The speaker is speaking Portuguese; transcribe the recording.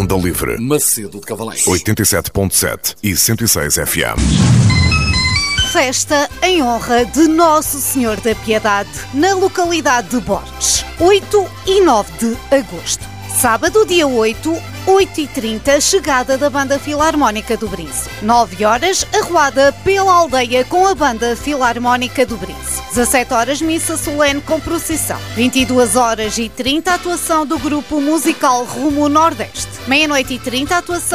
Onda Livre. Macedo de Cavaleiros. 87.7 e 106 FM. Festa em honra de Nosso Senhor da Piedade, na localidade de Borges, 8 e 9 de agosto. Sábado, dia 8, 8h30, chegada da Banda Filarmónica do Brince. 9 horas, arruada pela aldeia com a Banda Filarmónica do Brince. 17 horas, missa solene com procissão. 22h30, atuação do grupo musical Rumo Nordeste. 00h30, atuação